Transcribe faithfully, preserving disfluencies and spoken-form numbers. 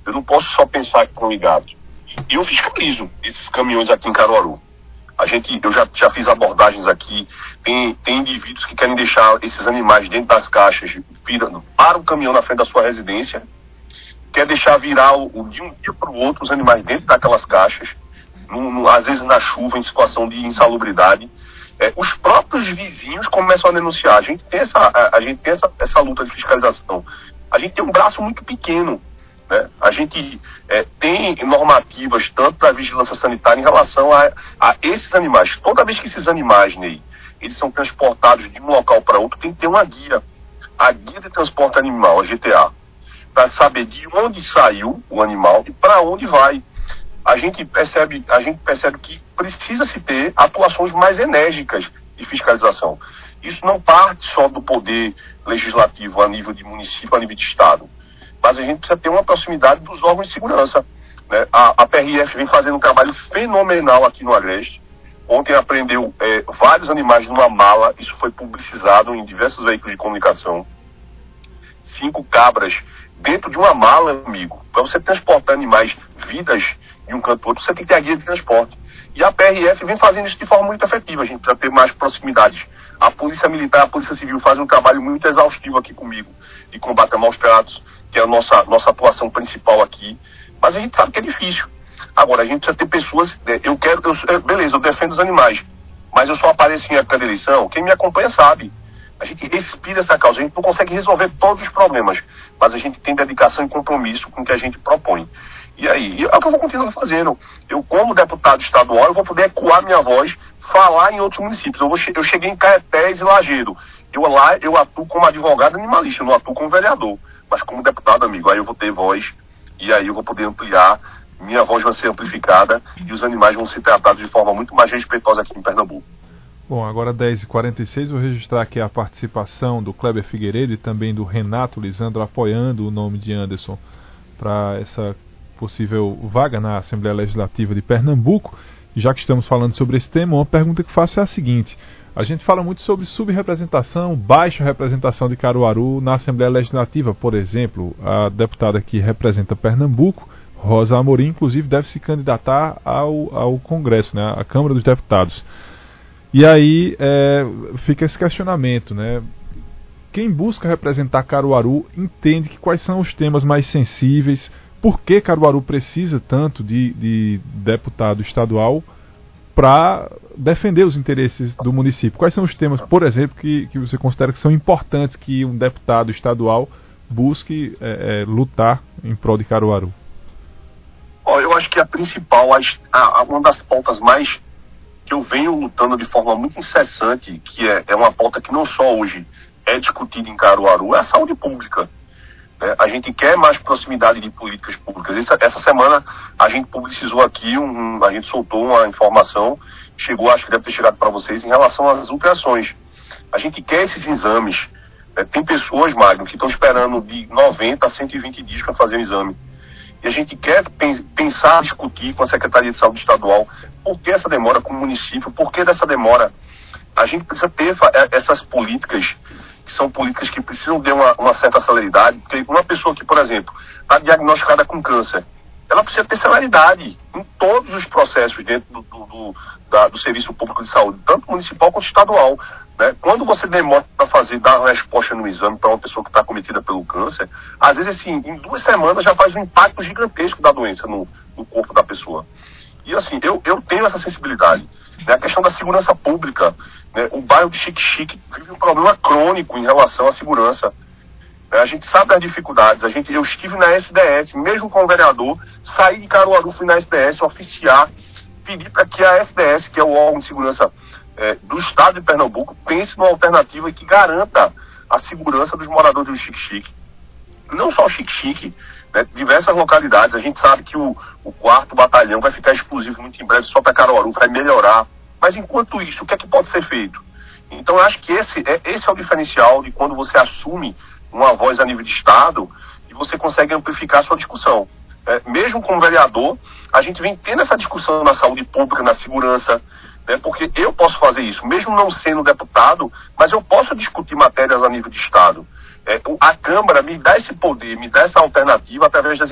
Eu não posso só pensar com ligado. E eu fiscalizo esses caminhões aqui em Caruaru. A gente, eu já, já fiz abordagens aqui, tem, tem indivíduos que querem deixar esses animais dentro das caixas, virando, para o caminhão na frente da sua residência, quer deixar virar o, o, de um dia para o outro os animais dentro daquelas caixas, no, no, às vezes na chuva, em situação de insalubridade. É, os próprios vizinhos começam a denunciar. A gente tem, essa, a, a gente tem essa, essa luta de fiscalização. A gente tem um braço muito pequeno. Né? A gente é, tem normativas tanto da vigilância sanitária em relação a, a esses animais. Toda vez que esses animais, Ney, eles são transportados de um local para outro, tem que ter uma guia. A guia de transporte animal, a G T A, para saber de onde saiu o animal e para onde vai. A gente percebe, a gente percebe que precisa se ter atuações mais enérgicas de fiscalização. Isso não parte só do poder legislativo a nível de município, a nível de estado. Mas a gente precisa ter uma proximidade dos órgãos de segurança. Né? A, a P R F vem fazendo um trabalho fenomenal aqui no Agreste. Ontem apreendeu é, vários animais numa mala, isso foi publicizado em diversos veículos de comunicação. Cinco cabras dentro de uma mala, amigo. Para você transportar animais, vidas de um canto para outro, você tem que ter a guia de transporte. E a P R F vem fazendo isso de forma muito efetiva. A gente precisa ter mais proximidades. A Polícia Militar e a Polícia Civil fazem um trabalho muito exaustivo aqui comigo, de combate a maus tratos, que é a nossa, nossa atuação principal aqui. Mas a gente sabe que é difícil. Agora, a gente precisa ter pessoas... Eu quero... Eu, beleza, eu defendo os animais, mas eu só apareço em época de eleição. Quem me acompanha sabe. A gente respira essa causa. A gente não consegue resolver todos os problemas, mas a gente tem dedicação e compromisso com o que a gente propõe. E aí, é o que eu vou continuar fazendo. Eu, como deputado estadual, eu vou poder ecoar minha voz, falar em outros municípios. Eu, vou, eu cheguei em Caetés e Lagedo. Eu lá, eu atuo como advogado animalista, eu não atuo como vereador. Mas como deputado, amigo, aí eu vou ter voz, e aí eu vou poder ampliar, minha voz vai ser amplificada, e os animais vão ser tratados de forma muito mais respeitosa aqui em Pernambuco. Bom, agora dez e quarenta e seis, vou registrar aqui a participação do Kleber Figueiredo e também do Renato Lisandro apoiando o nome de Anderson para essa possível vaga na Assembleia Legislativa de Pernambuco. E já que estamos falando sobre esse tema, uma pergunta que faço é a seguinte: a gente fala muito sobre subrepresentação, baixa representação de Caruaru na Assembleia Legislativa. Por exemplo, a deputada que representa Pernambuco, Rosa Amorim, inclusive deve se candidatar ao, ao Congresso, né, à Câmara dos Deputados. E aí é, fica esse questionamento, né? Quem busca representar Caruaru entende que quais são os temas mais sensíveis, por que Caruaru precisa tanto de, de deputado estadual para defender os interesses do município. Quais são os temas, por exemplo, que, que você considera que são importantes que um deputado estadual busque é, é, lutar em prol de Caruaru? Oh, eu acho que a principal, a, a, uma das pautas mais que eu venho lutando de forma muito incessante, que é, é uma pauta que não só hoje é discutida em Caruaru, é a saúde pública. Né? A gente quer mais proximidade de políticas públicas. Essa, essa semana a gente publicizou aqui, um, a gente soltou uma informação, chegou, acho que deve ter chegado para vocês, em relação às ultrassons. A gente quer esses exames. Né? Tem pessoas, Magno, que estão esperando de noventa a cento e vinte dias para fazer o exame. E a gente quer pensar, discutir com a Secretaria de Saúde Estadual por que essa demora com o município, por que dessa demora. A gente precisa ter essas políticas, que são políticas que precisam ter uma, uma certa celeridade, porque uma pessoa que, por exemplo, está diagnosticada com câncer, ela precisa ter celeridade em todos os processos dentro do, do, do, da, do Serviço Público de Saúde, tanto municipal quanto estadual. Né? Quando você demora para fazer, dar uma resposta no exame para uma pessoa que está acometida pelo câncer, às vezes, assim, em duas semanas já faz um impacto gigantesco da doença no, no corpo da pessoa. E, assim, eu, eu tenho essa sensibilidade. Né? A questão da segurança pública, né? O bairro de Xique-Xique vive um problema crônico em relação à segurança. Né? A gente sabe das dificuldades. A gente, eu estive na S D S, mesmo como vereador, saí de Caruaru, fui na S D S oficiar, pedi para que a S D S, que é o órgão de segurança É, do estado de Pernambuco, pense numa alternativa que garanta a segurança dos moradores do Xique-Xique. Não só o Xique-Xique, né, diversas localidades. A gente sabe que o, o quarto batalhão vai ficar exclusivo muito em breve só para Caruaru, vai melhorar. Mas enquanto isso, o que é que pode ser feito? Então eu acho que esse é, esse é o diferencial de quando você assume uma voz a nível de estado e você consegue amplificar a sua discussão. É, mesmo como vereador, a gente vem tendo essa discussão na saúde pública, na segurança, né, porque eu posso fazer isso, mesmo não sendo deputado, mas eu posso discutir matérias a nível de estado. É, a Câmara me dá esse poder, me dá essa alternativa através das